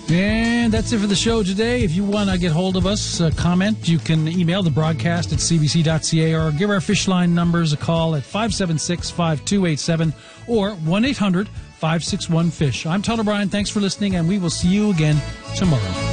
And that's it for the show today. If you want to get hold of us, comment, you can email the broadcast at cbc.ca or give our fish line numbers a call at 576-5287 or 1-800-561-FISH. I'm Todd O'Brien. Thanks for listening, and we will see you again tomorrow.